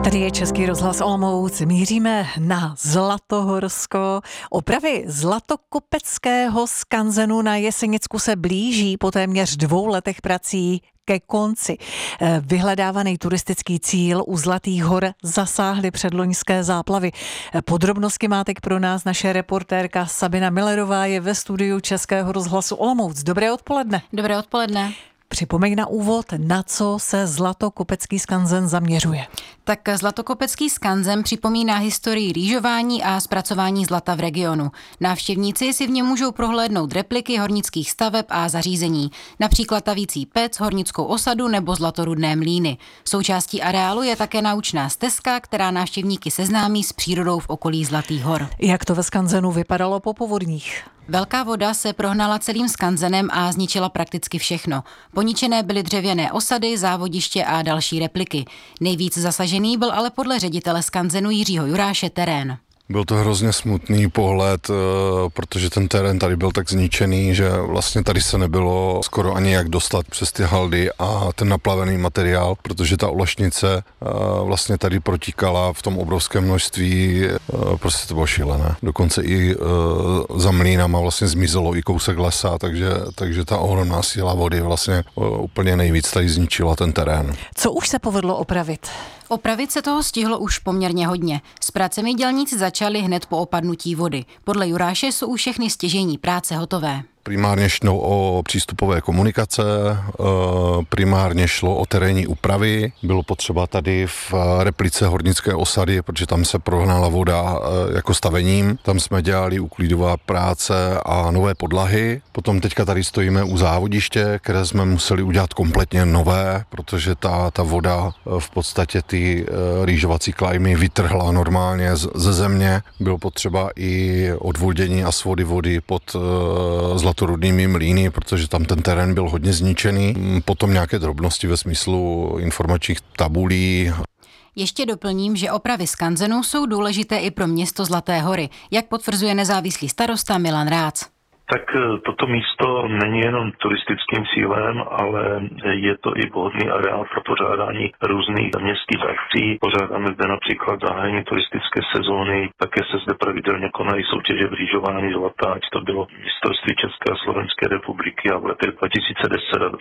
Tady je Český rozhlas Olomouc. Míříme na Zlatohorsko. Opravy zlatokopeckého skanzenu na Jesenicku se blíží po téměř 2 letech prací ke konci. Vyhledávaný turistický cíl u Zlatých hor zasáhly předloňské záplavy. Podrobnosti má teď pro nás naše reportérka Sabina Millerová, je ve studiu Českého rozhlasu Olomouc. Dobré odpoledne. Dobré odpoledne. Připomeň na úvod, na co se Zlatokopecký skanzen zaměřuje. Tak Zlatokopecký skanzen připomíná historii rýžování a zpracování zlata v regionu. Návštěvníci si v něm můžou prohlédnout repliky hornických staveb a zařízení, například tavící pec, hornickou osadu nebo zlatorudné mlýny. Součástí areálu je také naučná stezka, která návštěvníky seznámí s přírodou v okolí Zlatých hor. Jak to ve skanzenu vypadalo po povodních? Velká voda se prohnala celým skanzenem a zničila prakticky všechno. Poničené byly dřevěné osady, závodiště a další repliky. Nejvíc zasažený byl ale podle ředitele skanzenu Jiřího Juráše terén. Byl to hrozně smutný pohled, protože ten terén tady byl tak zničený, že vlastně tady se nebylo skoro ani jak dostat přes ty haldy a ten naplavený materiál, protože ta olešnice vlastně tady protíkala v tom obrovském množství, prostě to bylo šílené. Dokonce i za mlýnama vlastně zmizelo i kousek lesa, takže ta ohromná síla vody vlastně úplně nejvíc tady zničila ten terén. Co už se povedlo opravit? Opravit se toho stihlo už poměrně hodně. S pracemi dělníci začali hned po opadnutí vody. Podle Juráše jsou už všechny stěžejní práce hotové. Primárně šlo o přístupové komunikace, primárně šlo o terénní úpravy. Bylo potřeba tady v replice hornické osady, protože tam se prohnala voda jako stavením. Tam jsme dělali uklidová práce a nové podlahy. Potom teďka tady stojíme u závodiště, které jsme museli udělat kompletně nové, protože ta voda v podstatě ty rýžovací klajmy vytrhla normálně ze země. Bylo potřeba i odvodění a svody vody pod zlatorudnými mlýny, protože tam ten terén byl hodně zničený. Potom nějaké drobnosti ve smyslu informačních tabulí. Ještě doplním, že opravy skanzenu jsou důležité i pro město Zlaté hory, jak potvrzuje nezávislý starosta Milan Rác. Tak toto místo není jenom turistickým cílem, ale je to i vhodný areál pro pořádání různých městských akcí. Pořádáme zde například zahájení turistické sezóny, také se zde pravidelně konají soutěže v rýžování zlata, ať to bylo mistrovství České a Slovenské republiky a v letech 2010 a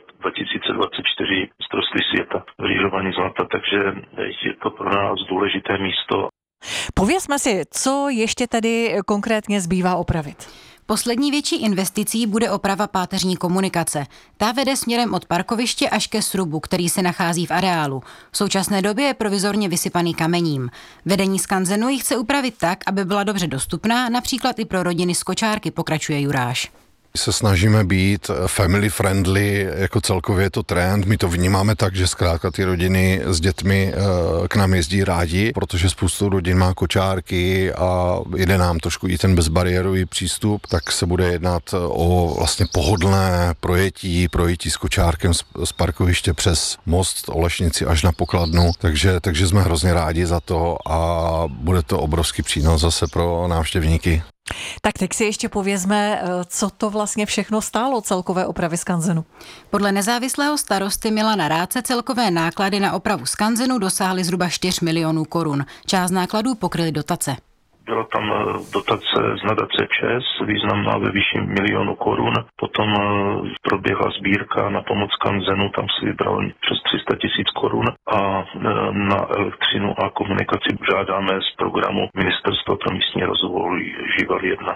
2024 mistrovství světa v rýžování zlata, takže je to pro nás důležité místo. Povězme si, co ještě tady konkrétně zbývá opravit. Poslední větší investicí bude oprava páteřní komunikace. Ta vede směrem od parkoviště až ke srubu, který se nachází v areálu. V současné době je provizorně vysypaný kamením. Vedení skanzenu ji chce upravit tak, aby byla dobře dostupná, například i pro rodiny z kočárky, pokračuje Juráš. Se snažíme být family friendly, jako celkově je to trend. My to vnímáme tak, že zkrátka ty rodiny s dětmi k nám jezdí rádi, protože spoustu rodin má kočárky a jde nám trošku i ten bezbariérový přístup, tak se bude jednat o vlastně pohodlné projetí s kočárkem z parkoviště přes most Olešnici až na pokladnu, takže jsme hrozně rádi za to a bude to obrovský přínos zase pro návštěvníky. Tak teď si ještě povězme, co to vlastně všechno stálo celkové opravy skanzenu. Podle nezávislého starosty Milana Ráce celkové náklady na opravu skanzenu dosáhly zhruba 4 milionů korun. Část nákladů pokryly dotace. Byla tam dotace z nadace ČES, významná ve výši 1 milionu korun. Potom proběhla sbírka na pomoc skanzenu, tam si vybral přes 300 000 korun a na elektřinu a komunikaci žádáme z programu Ministerstva pro místní rozvoj Živel 1.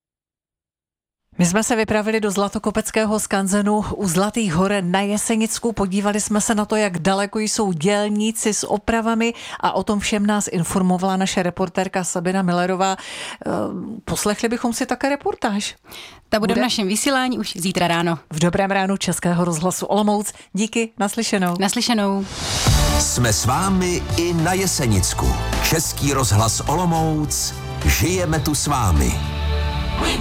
My jsme se vypravili do Zlatokopeckého skanzenu u Zlatých hor na Jesenicku. Podívali jsme se na to, jak daleko jsou dělníci s opravami a o tom všem nás informovala naše reportérka Sabina Millerová. Poslechli bychom si také reportáž. Ta bude v našem vysílání už zítra ráno. V dobrém ránu Českého rozhlasu Olomouc. Díky, naslyšenou. Naslyšenou. Jsme s vámi i na Jesenicku. Český rozhlas Olomouc. Žijeme tu s vámi.